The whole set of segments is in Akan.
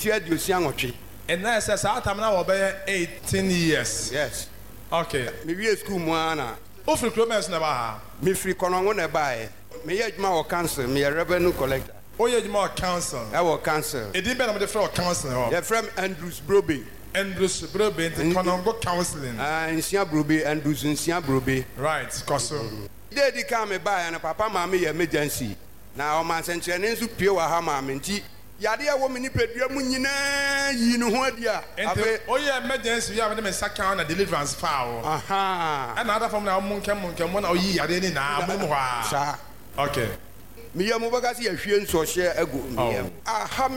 Mfia Diosiangochi. And I says, I am now about 18 years. Yes. Okay. Me we school moana. Ofri Clemens never. Me free konongo ne buy. Me yejma or council, me a revenue collector. Oh, you're more council. I will council. It didn't matter the floor council. They're from Andrews Broby. Andrews Broby and Konongo counseling. In Sia Broby, Andrews in Sia Broby. Right, Cosso. They come by and a papa mammy emergency. Now, my century and to pure hammer minty. Yadia woman, you know what, yeah. Oh, yeah, emergency, you have them a second and deliverance foul. Aha. Another from now, Munka, 1 year, I didn't know. Okay. Me Mubagasi, a few so share a good. Aha,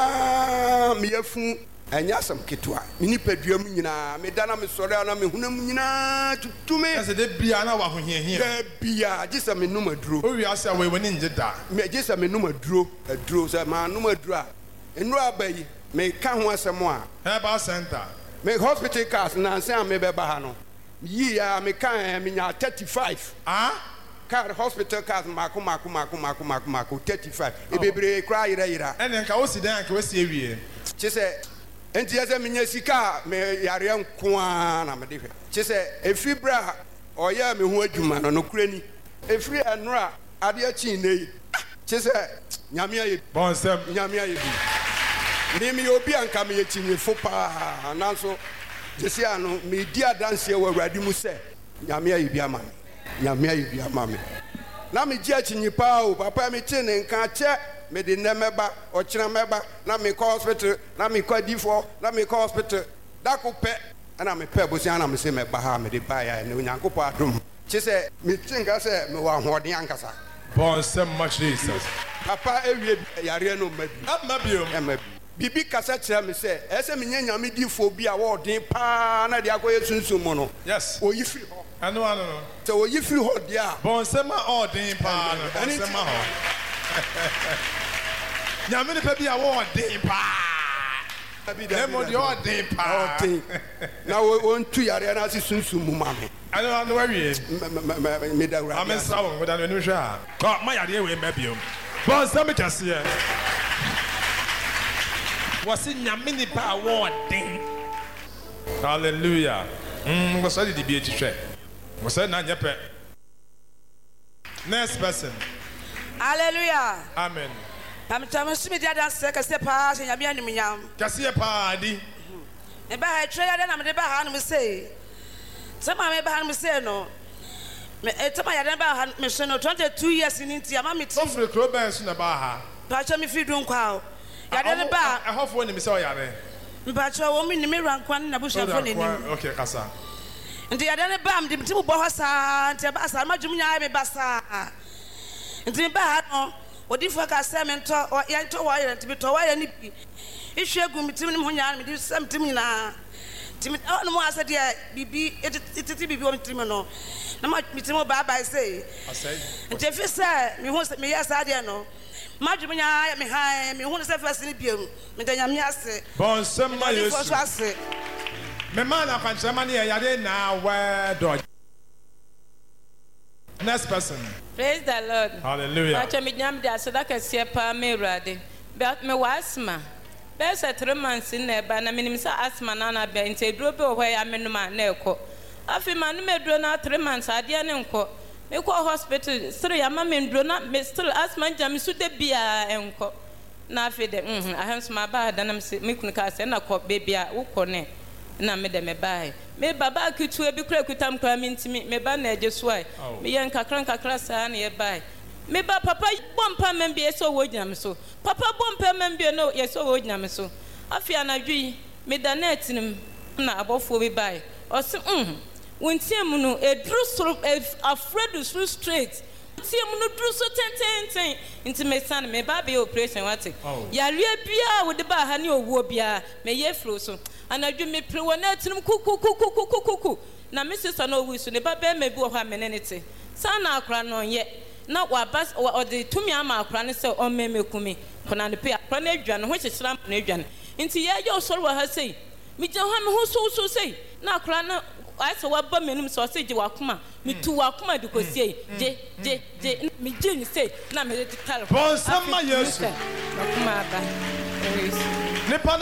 me a fool. And yasam kitwa. Mini pedrium yina, Medana Missorana, Hunamina to me as a debiana who here. Bia, just a minuma drew. Oh, we asked away when in the dark. Just a minuma drew, a drew, a man, numa dra. And Rabbi may come once more. Have center. Make hospital cars, Nansan, maybe Bahano. Ye are me kind, I 35. Ah? Car hospital cars, Marco, 35. A baby cry, and then Kaosi Dan, Kaosi. She said. And yes, I mean, Sika, me Yarian Kwana, my different. She said, a fibra or ya me who you man on Ukraine, a free and ra, Adiachine. She said, Yamia, Bonsam, Yamia. Name your Bian coming in Fopa, and also, Jessiano, me dear dance here where Radimuse, Yamia, Biaman, Yamia, Biamami. Now me judging you, Papa, me chin and can't check. Me di nemeba or chinameba na me call hospital na me call D4 na me call hospital da ko pe na me pe bosia na me se me ba ha me di ba ya ne onyankopo adom che se me tinga se me wa hoden ankasa bon so much Jesus papa ewie yare no mabi bibi kasa kira me se ese me nyanya me D4 bi a wo den pa na di akoye sunsun mo no yes o yi free ho ano so o yi free ho dia bon se ma o den pa no bon se ma ho Yamini Pepi award day pa. Emo the award day pa. Now we want to yare na si sunsun mu mame. I don't know where we is. Me da ra. I'm in sound with an unusual. God, my idea we maybe. But some me just here. Was in Yamini pa award day. Hallelujah. Was ready to be a teacher. Was that not your pet? Next person. Hallelujah. Amen. I'm telling you, that's a pass and Yamian. Cassia party. And by a trailer, then I'm the Bahan will say. Some of my Bahan will say no. It's my Adaba mission 22 years in India. Mammy, some for the club and soon about her. Patcha me feed room cow. Yadaba, I hope when you saw Yare. Patcha woman in the mirror and one in the bush of okay, Cassa. And the Adaba, the two Bohasa, and Tabasa, Majumia, Bassa. And the bad, or if I can say, or Yanto wire to be to wire any. If she go with him, when you some to me now. Timmy, oh, no, I said, yeah, BB, it's a BB on Timino. No much Mitimo Baba, I say. And if you say, me wants me, yes, I don't know. Majumia, me high, me wants to first in the Medayam Yas. Bon, some money was say. Memana can some money, I didn't now where dog. Next person. Praise the Lord. Hallelujah. I told me that so that I see a pa me ready. But me asthma. There's a 3 months in there, but I mean, asthma nana be into drop away. I mean, my neko. I feel my name drone 3 months. I didn't go. Me call hospital. Sorry, I'm a man drone. Me still asthma. Jam so de be a enko. Na fe de. I have my bad. And I'm me couldn't cast and I call baby a ukone. Na me de me buy. Me baba kitu ebi kura kutam kwa minti me ba na ejeswai me yen kakra sa na ye buy me ba papa bompa membe eso wo gyam so papa bompa membe no ye so wo gyam so afia na dwi me da net nim na abofo bi buy o se wontiam no edru soro afredu so straight tiam no dru so ten inti me san me ba be operation wate yare bia wo de ba ha ne owuo bia me ye flow so anadwu me pre wona tinum kuku na me sister no wi so ne ba be me bi wo ha menenete sana akra no ye na wa bas o de tumi ama akra ne se o me kumi kona ne pe akra na adwane ho hyehira na adwane nti ye ye osoro wa ha sei me je ha me ho so sei na akra na I saw what Bumminum sausage wakuma, me too wakuma do cosie, J, me Jim say, Namely, tell. Bon, some my years. Nippon